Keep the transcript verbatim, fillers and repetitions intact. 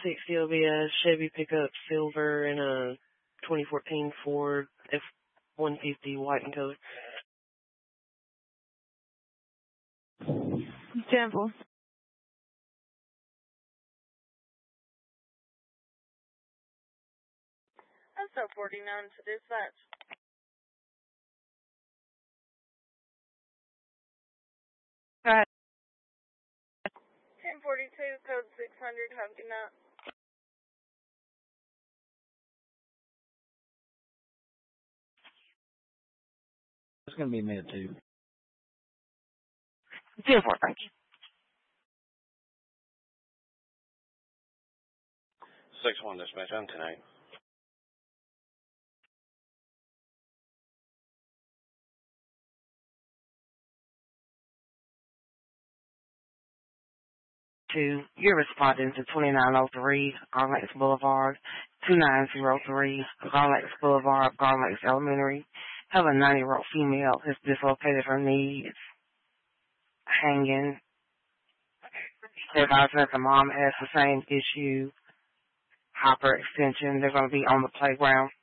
sixty will be a Chevy pickup silver and a twenty fourteen Ford F one fifty white in color. Temple. I'm so forty-nine to dispatch. Go ahead. ten forty-two, code six hundred, have a good night. It's going to be mid two. ten four, thank you. six one dispatch, I'm ten eight. Two, you're responding to twenty-nine oh three Garland Lakes Boulevard, two nine zero three Garland Lakes Boulevard, Garland Lakes Elementary. Have a ninety-year-old female has dislocated her knees, hanging. They're advising that the mom has the same issue, hyperextension. They're going to be on the playground.